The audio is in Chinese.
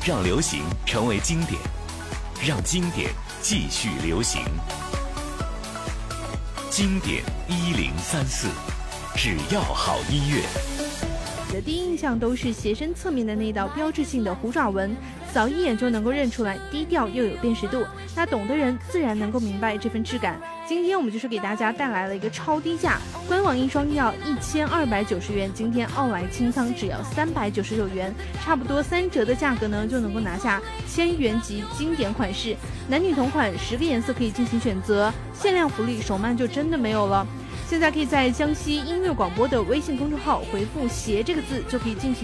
让流行成为经典，让经典继续流行。经典1034，只要好音乐。 的第一印象都是鞋身侧面的那道标志性的虎爪纹，扫一眼就能够认出来，低调又有辨识度。那懂的人自然能够明白这份质感。今天我们就是给大家带来了一个超低价，官网一双要1290元，今天奥莱清仓只要396元，差不多3折的价格呢，就能够拿下1000元级经典款式，男女同款10个颜色可以进行选择，限量福利手慢就真的没有了。现在可以在江西音乐广播的微信公众号回复鞋这个字，就可以进行